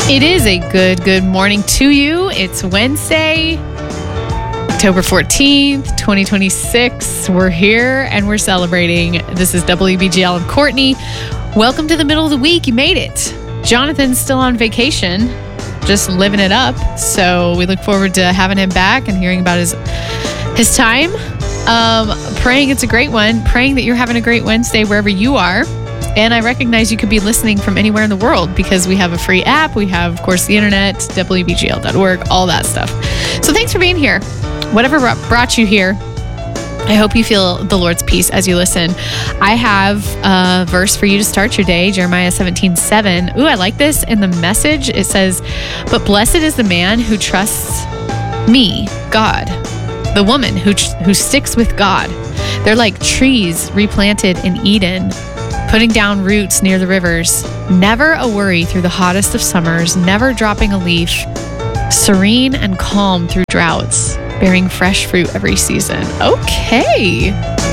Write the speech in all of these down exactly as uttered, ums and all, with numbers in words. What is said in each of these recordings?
It is a good, good morning to you. It's Wednesday, October fourteenth, twenty twenty-six. We're here and we're celebrating. This is W B G L. I'm Courtney. Welcome to the middle of the week. You made it. Jonathan's still on vacation, just living it up. So we look forward to having him back and hearing about his his time. Um, praying it's a great one. Praying that you're having a great Wednesday wherever you are. And I recognize you could be listening from anywhere in the world because we have a free app. We have, of course, the internet, W B G L dot org, all that stuff. So thanks for being here. Whatever brought you here, I hope you feel the Lord's peace as you listen. I have a verse for you to start your day, Jeremiah seventeen seven. Ooh, I like this. In the Message, it says, "But blessed is the man who trusts me, God, the woman who who sticks with God. They're like trees replanted in Eden, putting down roots near the rivers, never a worry through the hottest of summers, never dropping a leaf, serene and calm through droughts, bearing fresh fruit every season." Okay.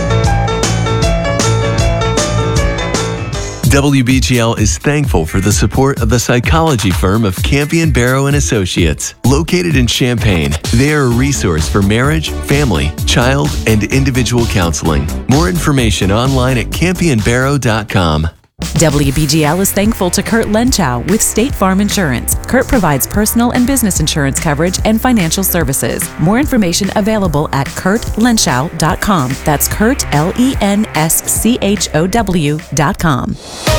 W B G L is thankful for the support of the psychology firm of Campion Barrow and Associates, located in Champaign. They are a resource for marriage, family, child, and individual counseling. More information online at campion barrow dot com. W B G L is thankful to Kurt Lenchow with State Farm Insurance. Kurt provides personal and business insurance coverage and financial services. More information available at kurt lenschow dot com. That's Kurt, L E N S C H O W dot com.